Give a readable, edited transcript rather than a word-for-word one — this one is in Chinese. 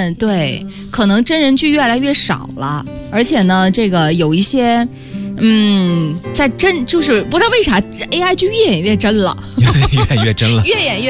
对，可能真人剧越来越少了，而且呢，这个有一些。就是不知道为啥 AI 剧越演越真了， 越演越真了， 越演越